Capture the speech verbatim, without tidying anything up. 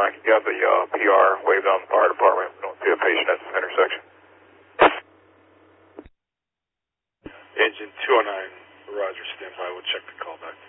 back. You got the uh, P R waved on the fire department. We don't see a patient at this intersection. Engine two oh nine, Roger, stand by. We'll check the call back.